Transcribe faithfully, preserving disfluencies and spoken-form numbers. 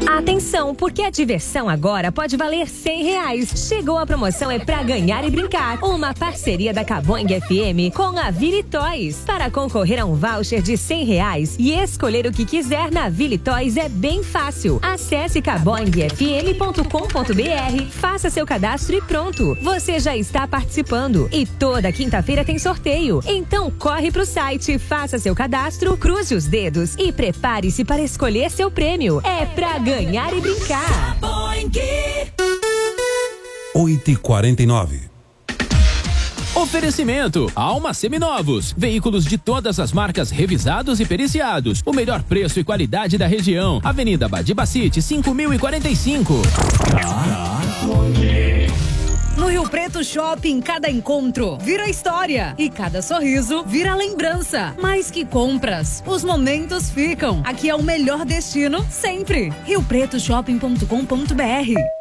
Atenção, porque a diversão agora pode valer cem reais. Chegou a promoção É Pra Ganhar e Brincar. Uma parceria da Caboing F M com a Vili Toys. Para concorrer a um voucher de cem reais e escolher o que quiser na Vili Toys é bem fácil. Acesse caboing f m ponto com ponto b r, faça seu cadastro e pronto. Você já está participando. E toda quinta-feira tem sorteio. Então corre pro site, faça seu cadastro, cruze os dedos e prepare-se para escolher seu prêmio. É pra ganhar e brincar. oito e quarenta e nove. Oferecimento: Alma Seminovos. Veículos de todas as marcas revisados e periciados. O melhor preço e qualidade da região. Avenida Badibacite, cinco mil e quarenta e cinco. No Rio Preto Shopping, cada encontro vira história e cada sorriso vira lembrança. Mais que compras, os momentos ficam. Aqui é o melhor destino sempre. rio preto shopping ponto com ponto b r.